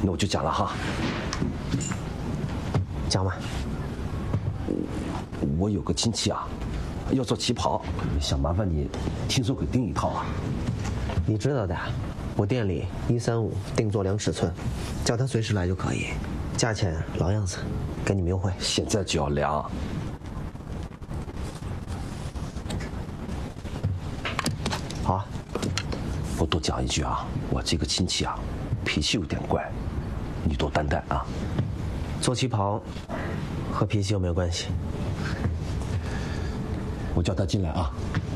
那我就讲了哈。 讲吧。 我有个亲戚啊，要做旗袍，想麻烦你亲手给订一套啊。 你知道的，我店里135定做量尺寸，叫他随时来就可以，价钱老样子，给你们优惠。 现在就要量。 好啊。 我多讲一句啊，我这个亲戚啊，脾气有点怪，你多担待啊。 做旗袍和脾气有没有关系？ 我叫他进来啊。